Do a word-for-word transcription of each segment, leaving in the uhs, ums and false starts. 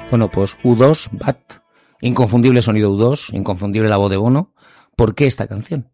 Bueno, pues U dos, B A T, inconfundible sonido U dos, inconfundible la voz de Bono. ¿Por qué esta canción?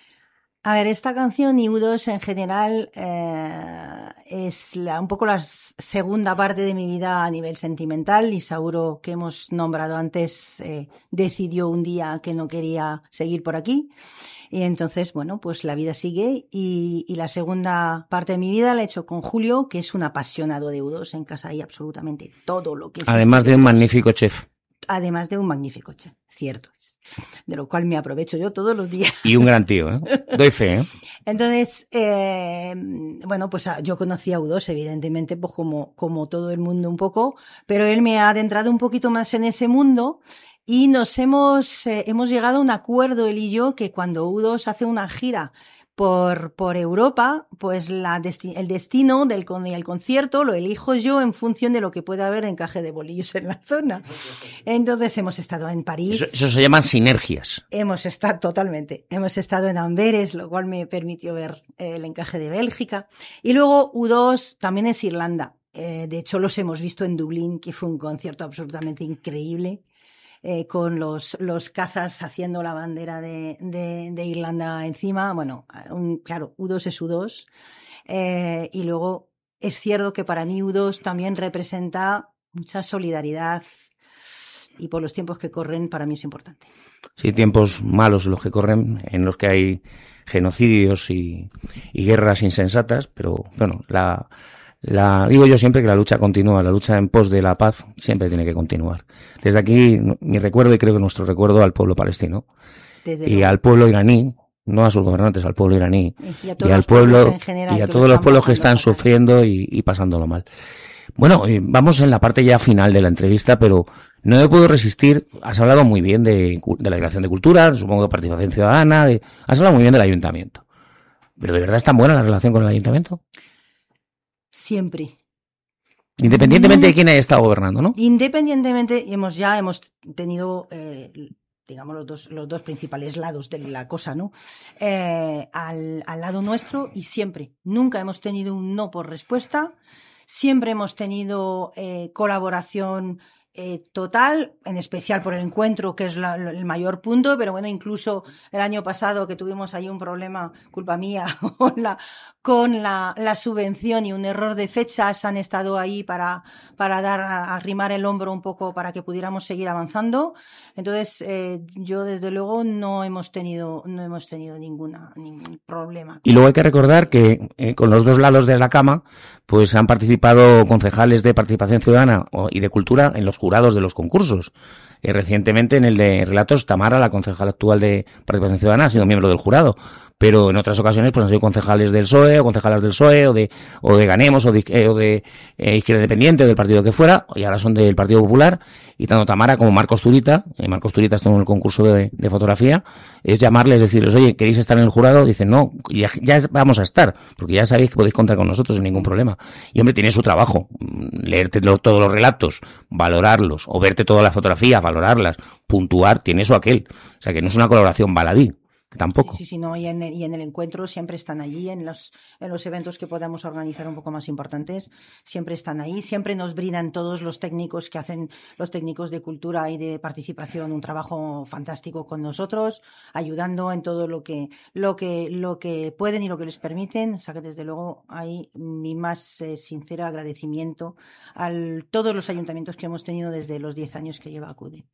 A ver, esta canción y U dos en general eh, es la, un poco la segunda parte de mi vida a nivel sentimental. Isauro, que hemos nombrado antes, eh, decidió un día que no quería seguir por aquí. Y entonces, bueno, pues la vida sigue y, y la segunda parte de mi vida la he hecho con Julio, que es un apasionado de U dos. En casa hay absolutamente todo lo que es. Además de un magnífico chef. Además de un magnífico chef, cierto es. De lo cual me aprovecho yo todos los días. Y un gran tío, ¿eh? Doy fe, ¿eh? Entonces, eh, bueno, pues yo conocí a U dos, evidentemente, pues como, como todo el mundo un poco, pero él me ha adentrado un poquito más en ese mundo y nos hemos, eh, hemos llegado a un acuerdo, él y yo, que cuando U dos hace una gira por, por Europa, pues la desti- el destino del con- el concierto lo elijo yo en función de lo que pueda haber encaje de bolillos en la zona. Entonces hemos estado en París. Eso, eso se llaman sinergias. Hemos estado, totalmente, hemos estado en Amberes, lo cual me permitió ver eh, el encaje de Bélgica. Y luego U dos también es Irlanda. Eh, de hecho, los hemos visto en Dublín, que fue un concierto absolutamente increíble. Eh, con los, los cazas haciendo la bandera de, de, de Irlanda encima. Bueno, un, claro, U dos es U dos. Eh, y luego es cierto que para mí U dos también representa mucha solidaridad y por los tiempos que corren para mí es importante. Sí, tiempos malos los que corren, en los que hay genocidios y, y guerras insensatas, pero bueno, la... La, digo yo siempre que la lucha continúa, la lucha en pos de la paz siempre tiene que continuar. Desde aquí, mi recuerdo, y creo que nuestro recuerdo al pueblo palestino, Desde y luego. al pueblo iraní, no a sus gobernantes, al pueblo iraní, y, a y al pueblo, general, y a todos los pueblos que están sufriendo y, y pasándolo mal. Bueno, vamos en la parte ya final de la entrevista, pero no me puedo resistir. Has hablado muy bien de, de la Dirección de Cultura, supongo de participación ciudadana, de, has hablado muy bien del ayuntamiento. ¿Pero de verdad es tan buena la relación con el ayuntamiento? Siempre. Independientemente de quién haya estado gobernando, ¿no? Independientemente, hemos ya hemos tenido, eh, digamos, los dos, los dos principales lados de la cosa, ¿no? Eh, al, al lado nuestro y siempre. Nunca hemos tenido un no por respuesta. Siempre hemos tenido eh, colaboración eh, total, en especial por el encuentro, que es la, el mayor punto, pero bueno, incluso el año pasado que tuvimos ahí un problema, culpa mía, con la, con la, la subvención y un error de fechas, han estado ahí para, para dar, a, arrimar el hombro un poco para que pudiéramos seguir avanzando. Entonces, eh, yo desde luego no hemos tenido, no hemos tenido ninguna, ningún problema. Y luego hay que recordar que eh, con los dos lados de la cama, pues han participado concejales de Participación Ciudadana y de Cultura en los jurados de los concursos. Eh, recientemente en el de Relatos, Tamara, la concejala actual de Participación Ciudadana, ha sido miembro del jurado, pero en otras ocasiones pues han sido concejales del P S O E o concejalas del P S O E o de, o de Ganemos o de, eh, o de eh, Izquierda Independiente o del partido que fuera, y ahora son del Partido Popular, y tanto Tamara como Marcos Zurita, eh, Marcos Zurita está en el concurso de, de fotografía, es llamarles, decirles, oye, ¿queréis estar en el jurado? Dicen, no, ya, ya vamos a estar, porque ya sabéis que podéis contar con nosotros sin ningún problema. Y hombre, tiene su trabajo, leerte lo, todos los relatos, valorarlos, o verte todas las fotografías, valorarlas, puntuar, tiene eso aquel. O sea que no es una colaboración baladí. Tampoco. Sí, sí, sí, no, y en, el, y en el encuentro siempre están allí, en los, en los eventos que podamos organizar un poco más importantes, siempre están ahí, siempre nos brindan todos los técnicos que hacen, los técnicos de cultura y de participación, un trabajo fantástico con nosotros, ayudando en todo lo que, lo que, lo que pueden y lo que les permiten. O sea que desde luego hay mi más eh, sincero agradecimiento a todos los ayuntamientos que hemos tenido desde los diez años que lleva ACUDE.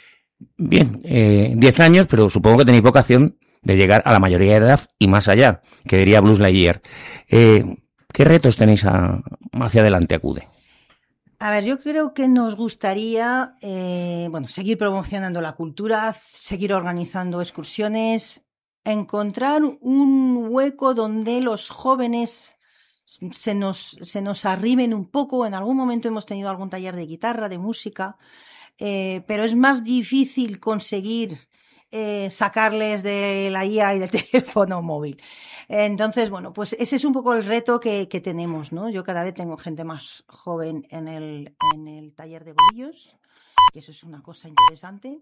Bien, eh, diez años, pero supongo que tenéis vocación de llegar a la mayoría de edad y más allá, que diría Buzz Lightyear. Eh, ¿Qué retos tenéis a, hacia adelante, ACUDE? A ver, yo creo que nos gustaría, eh, bueno, seguir promocionando la cultura, seguir organizando excursiones, encontrar un hueco donde los jóvenes se nos, se nos arrimen un poco. En algún momento hemos tenido algún taller de guitarra, de música, eh, pero es más difícil conseguir Eh, sacarles de la I A y del teléfono móvil. Entonces, bueno, pues ese es un poco el reto que, que tenemos, ¿no? Yo cada vez tengo gente más joven en el, en el taller de bolillos, que eso es una cosa interesante.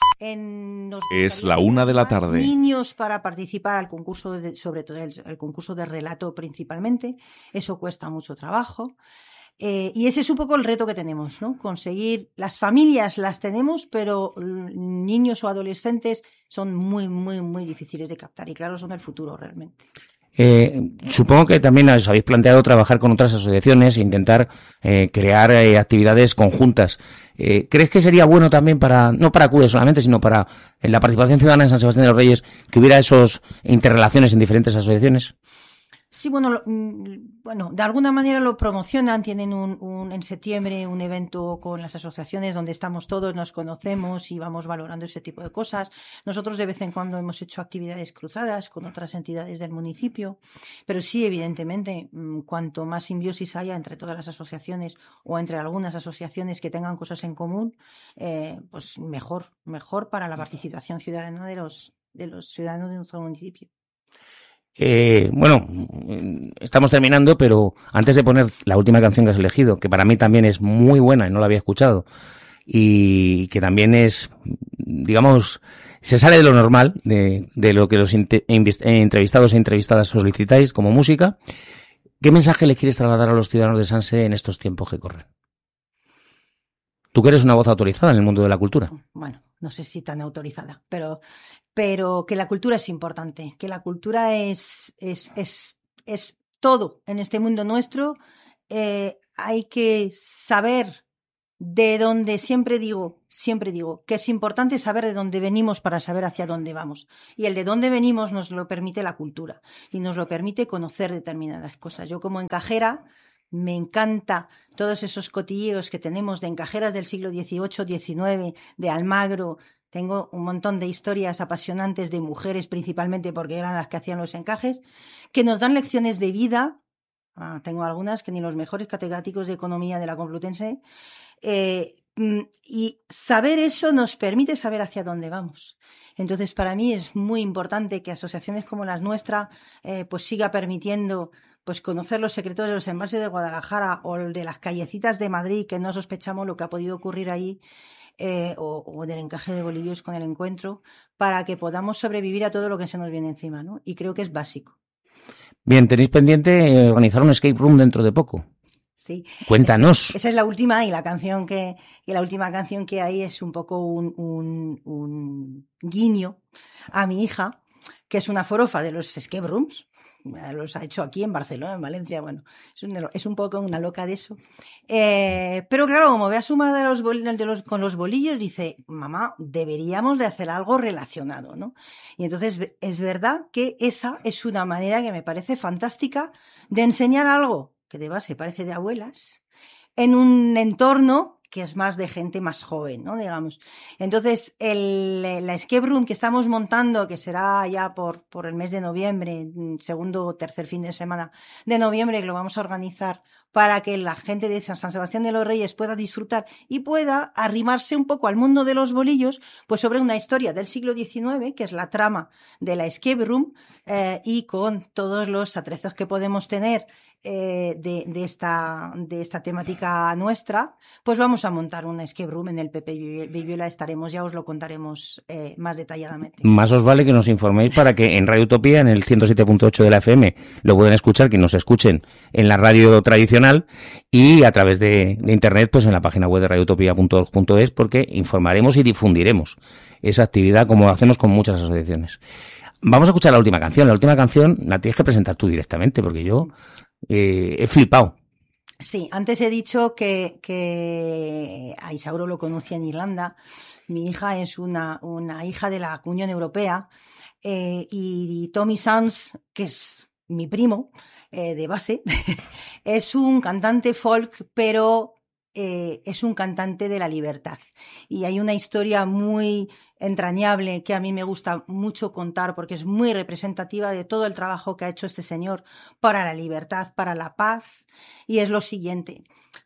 En, es la una de la tarde. Niños para participar al concurso, de, sobre todo el, el concurso de relato principalmente. Eso cuesta mucho trabajo. Eh, y ese es un poco el reto que tenemos, ¿no? Conseguir, las familias las tenemos, pero niños o adolescentes son muy, muy, muy difíciles de captar y claro, son el futuro realmente. Eh, supongo que también os habéis planteado trabajar con otras asociaciones e intentar eh, crear eh, actividades conjuntas. Eh, ¿Crees que sería bueno también para, no para C U D E solamente, sino para en la participación ciudadana en San Sebastián de los Reyes, que hubiera esos interrelaciones en diferentes asociaciones? Sí, bueno, lo, bueno, de alguna manera lo promocionan, tienen un, un, en septiembre un evento con las asociaciones donde estamos todos, nos conocemos y vamos valorando ese tipo de cosas. Nosotros de vez en cuando hemos hecho actividades cruzadas con otras entidades del municipio, pero sí, evidentemente, cuanto más simbiosis haya entre todas las asociaciones o entre algunas asociaciones que tengan cosas en común, eh, pues mejor, mejor para la participación ciudadana de los, de los ciudadanos de nuestro municipio. Eh, bueno, estamos terminando, pero antes de poner la última canción que has elegido, que para mí también es muy buena y no la había escuchado, y que también es, digamos, se sale de lo normal, de, de lo que los entrevistados e entrevistadas solicitáis como música, ¿qué mensaje le quieres trasladar a los ciudadanos de Sanse en estos tiempos que corren? Tú que eres una voz autorizada en el mundo de la cultura. Bueno, no sé si tan autorizada, pero, pero que la cultura es importante, que la cultura es, es, es, es todo en este mundo nuestro. Eh, hay que saber de dónde, siempre digo, siempre digo, que es importante saber de dónde venimos para saber hacia dónde vamos. Y el de dónde venimos nos lo permite la cultura y nos lo permite conocer determinadas cosas. Yo como encajera me encanta todos esos cotilleos que tenemos de encajeras del siglo dieciocho, diecinueve, de Almagro. Tengo un montón de historias apasionantes de mujeres principalmente porque eran las que hacían los encajes, que nos dan lecciones de vida. Ah, tengo algunas que ni los mejores catedráticos de economía de la Complutense. Eh, y saber eso nos permite saber hacia dónde vamos. Entonces, para mí es muy importante que asociaciones como las nuestras eh, pues siga permitiendo pues conocer los secretos de los embalses de Guadalajara o de las callecitas de Madrid, que no sospechamos lo que ha podido ocurrir ahí, eh, o, o del encaje de bolillos con el encuentro, para que podamos sobrevivir a todo lo que se nos viene encima, ¿no? Y creo que es básico. Bien, tenéis pendiente organizar un escape room dentro de poco. Sí. Cuéntanos. Esa, esa es la última y la canción que y la última canción que hay es un poco un, un, un guiño a mi hija, que es una forofa de los escape rooms. Los ha hecho aquí en Barcelona, en Valencia, bueno, es un, es un poco una loca de eso. Eh, pero claro, como ve a su madre de los, de los, con los bolillos, dice, mamá, deberíamos de hacer algo relacionado, ¿no? Y entonces es verdad que esa es una manera que me parece fantástica de enseñar algo que de base parece de abuelas, en un entorno que es más de gente más joven, ¿no? Digamos. Entonces, el, la escape room que estamos montando, que será ya por, por el mes de noviembre, segundo o tercer fin de semana de noviembre, que lo vamos a organizar para que la gente de San Sebastián de los Reyes pueda disfrutar y pueda arrimarse un poco al mundo de los bolillos, pues sobre una historia del siglo diecinueve, que es la trama de la escape room, eh, y con todos los atrezos que podemos tener eh, de, de, esta, de esta temática nuestra, pues vamos a montar una escape room en el Pepe Villuela. Estaremos, ya os lo contaremos eh, más detalladamente. Más os vale que nos informéis para que en Radio Utopía, en el ciento siete punto ocho de la F M, lo pueden escuchar, que nos escuchen en la radio tradicional y a través de, de internet, pues en la página web de radio utopía punto org punto es, porque informaremos y difundiremos esa actividad como hacemos con muchas asociaciones. Vamos a escuchar la última canción. La última canción la tienes que presentar tú directamente, porque yo eh, he flipado. Sí, antes he dicho que, que a Isauro lo conocí en Irlanda. Mi hija es una, una hija de la Unión Europea, eh, y, y Tommy Sands, que es mi primo eh, de base, es un cantante folk, pero eh, es un cantante de la libertad. Y hay una historia muy entrañable que a mí me gusta mucho contar porque es muy representativa de todo el trabajo que ha hecho este señor para la libertad, para la paz, y es lo siguiente.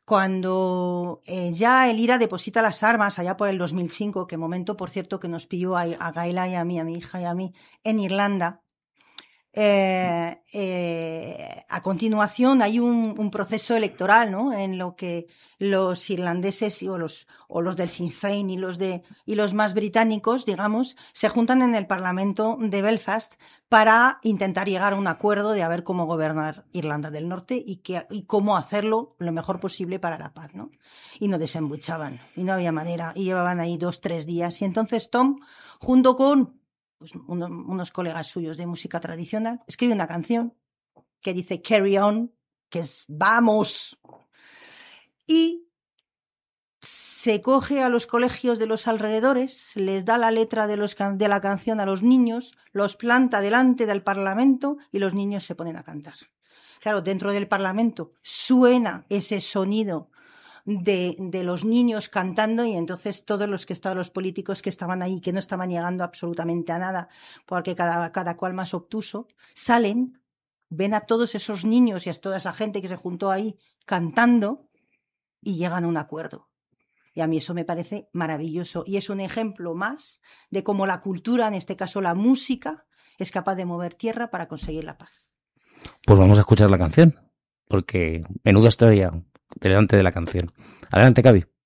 Cuando eh, ya el I R A deposita las armas allá por el dos mil cinco, que momento por cierto que nos pilló a, a Gaila y a mí, a mi hija y a mí en Irlanda, Eh, eh, a continuación hay un, un proceso electoral, ¿no? En lo que los irlandeses o los, o los del Sinn Féin y los, de, y los más británicos, digamos, se juntan en el Parlamento de Belfast para intentar llegar a un acuerdo de a ver cómo gobernar Irlanda del Norte y, que, y cómo hacerlo lo mejor posible para la paz, ¿no? Y no desembuchaban, y no había manera, y llevaban ahí dos, tres días. Y entonces Tom, junto con pues, uno, unos colegas suyos de música tradicional, escribe una canción que dice Carry On, que es ¡vamos! Y se coge a los colegios de los alrededores, les da la letra de, los, de la canción a los niños, los planta delante del Parlamento y los niños se ponen a cantar. Claro, dentro del Parlamento suena ese sonido De, de los niños cantando y entonces todos los que estaban, los políticos que estaban ahí, que no estaban llegando absolutamente a nada, porque cada, cada cual más obtuso, salen, ven a todos esos niños y a toda esa gente que se juntó ahí cantando y llegan a un acuerdo. Y a mí eso me parece maravilloso y es un ejemplo más de cómo la cultura, en este caso la música, es capaz de mover tierra para conseguir la paz. Pues vamos a escuchar la canción, porque menuda historia delante de la canción. Adelante, Cavi.